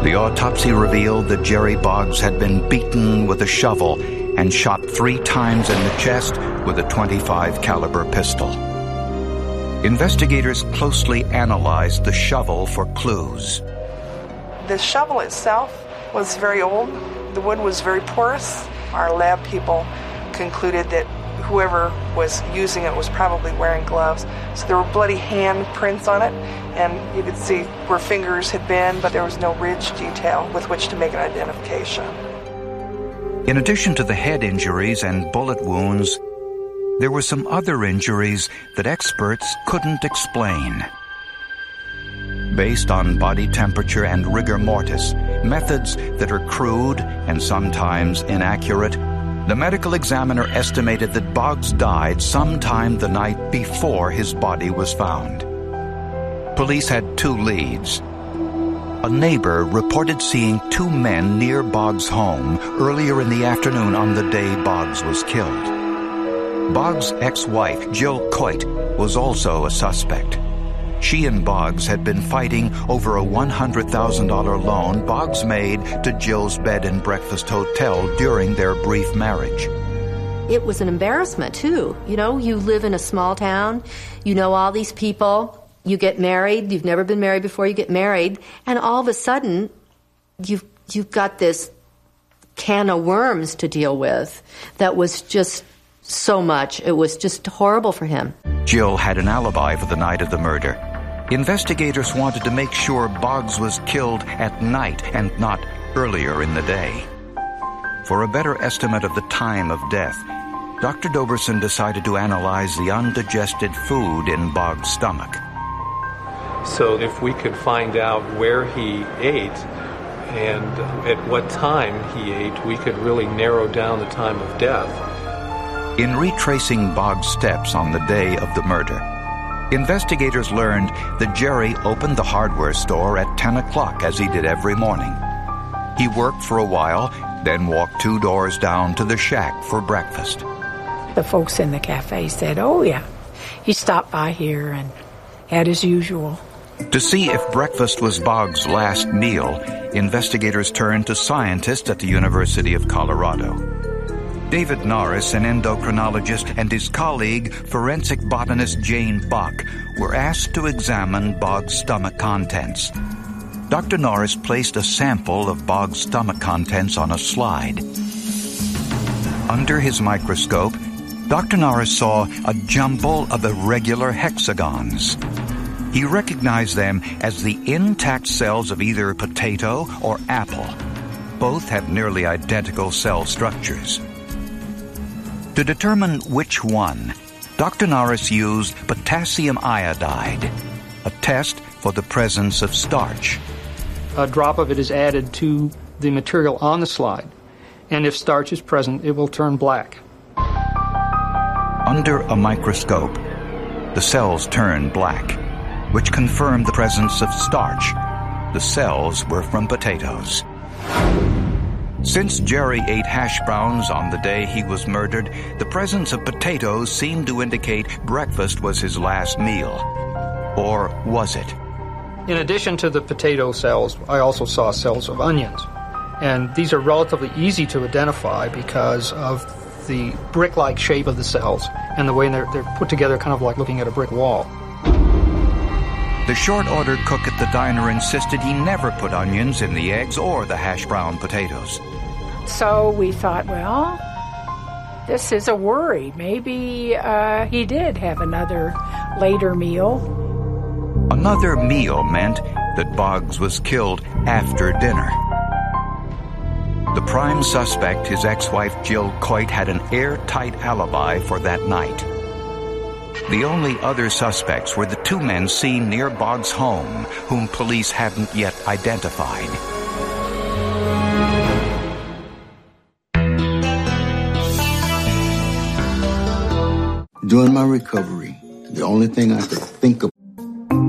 The autopsy revealed that Jerry Boggs had been beaten with a shovel and shot 3 times in the chest with a .25 caliber pistol. Investigators closely analyzed the shovel for clues. The shovel itself was very old. The wood was very porous. Our lab people concluded that whoever was using it was probably wearing gloves. So there were bloody hand prints on it, and you could see where fingers had been, but there was no ridge detail with which to make an identification. In addition to the head injuries and bullet wounds, there were some other injuries that experts couldn't explain. Based on body temperature and rigor mortis, methods that are crude and sometimes inaccurate, the medical examiner estimated that Boggs died sometime the night before his body was found. Police had 2 leads. A neighbor reported seeing 2 men near Boggs' home earlier in the afternoon on the day Boggs was killed. Boggs' ex-wife, Jill Coit, was also a suspect. She and Boggs had been fighting over a $100,000 loan Boggs made to Jill's bed and breakfast hotel during their brief marriage. It was an embarrassment, too. You know, you live in a small town, you know all these people, you get married, you've never been married before, you get married, and all of a sudden, you've got this can of worms to deal with that was just so much. It was just horrible for him. Jill had an alibi for the night of the murder. Investigators wanted to make sure Boggs was killed at night and not earlier in the day. For a better estimate of the time of death, Dr. Doberson decided to analyze the undigested food in Boggs' stomach. So if we could find out where he ate and at what time he ate, we could really narrow down the time of death. In retracing Boggs' steps on the day of the murder, investigators learned that Jerry opened the hardware store at 10 o'clock as he did every morning. He worked for a while, then walked 2 doors down to the shack for breakfast. The folks in the cafe said, "Oh yeah, he stopped by here and had as usual." To see if breakfast was Boggs' last meal, investigators turned to scientists at the University of Colorado. David Norris, an endocrinologist, and his colleague, forensic botanist Jane Bach, were asked to examine Boggs' stomach contents. Dr. Norris placed a sample of Boggs' stomach contents on a slide. Under his microscope, Dr. Norris saw a jumble of irregular hexagons. He recognized them as the intact cells of either potato or apple. Both have nearly identical cell structures. To determine which one, Dr. Norris used potassium iodide, a test for the presence of starch. A drop of it is added to the material on the slide, and if starch is present, it will turn black. Under a microscope, the cells turned black, which confirmed the presence of starch. The cells were from potatoes. Since Jerry ate hash browns on the day he was murdered, the presence of potatoes seemed to indicate breakfast was his last meal. Or was it? In addition to the potato cells, I also saw cells of onions. And these are relatively easy to identify because of the brick-like shape of the cells and the way they're put together, kind of like looking at a brick wall. The short-order cook at the diner insisted he never put onions in the eggs or the hash brown potatoes. So we thought, well, this is a worry. Maybe he did have another later meal. Another meal meant that Boggs was killed after dinner. The prime suspect, his ex-wife Jill Coit, had an airtight alibi for that night. The only other suspects were the 2 men seen near Boggs' home, whom police hadn't yet identified. During my recovery, the only thing I could think